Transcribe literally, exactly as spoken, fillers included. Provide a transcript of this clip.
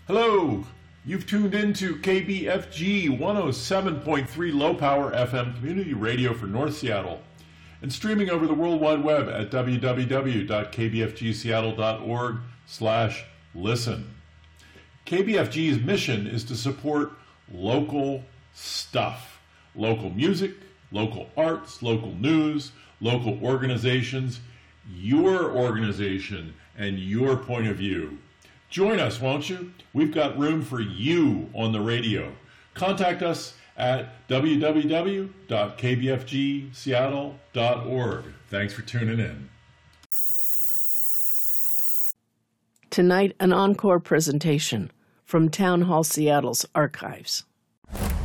Hello, you've tuned into K B F G one oh seven point three Low Power F M Community Radio for North Seattle and streaming over the World Wide Web at w w w dot k b f g seattle dot org slash listen. K B F G's mission is to support local stuff, local music, local arts, local news, local organizations, your organization, and your point of view. Join us, won't you? We've got room for you on the radio. Contact us at w w w dot k b f g seattle dot org. Thanks for tuning in. Tonight, an encore presentation from Town Hall Seattle's archives.